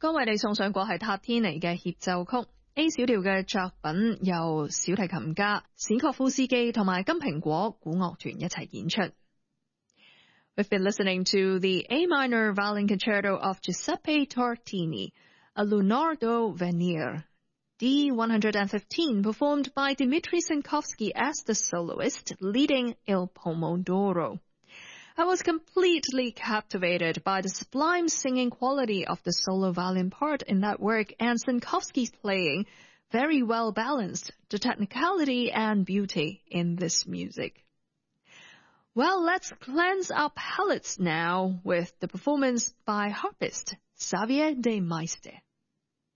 剛為你送上過係塔天尼嘅協奏曲 A 小調嘅作品，由小提琴家史確夫斯基同埋金蘋果古樂團一齊演出。We've been listening to the A minor violin concerto of Giuseppe Tartini, a Leonardo Venier, D-115, performed by Dmitri Sankovsky as the soloist, leading Il Pomodoro. I was completely captivated by the sublime singing quality of the solo violin part in that work, and Sankovsky's playing, very well balanced the technicality and beauty in this music. Well, let's cleanse our palates now with the performance by harpist Xavier de Maistre.